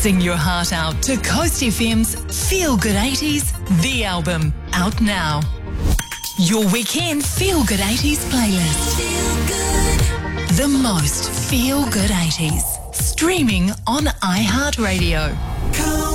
Sing your heart out to Coast FM's Feel Good 80s, the album, out now. Your weekend Feel Good 80s playlist. Feel good. The most Feel Good 80s. Streaming on iHeartRadio.